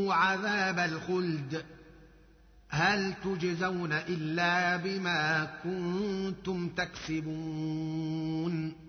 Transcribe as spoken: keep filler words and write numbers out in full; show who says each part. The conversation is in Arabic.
Speaker 1: وذوقوا عذاب الخلد هل تجزون إلا بما كنتم تكسبون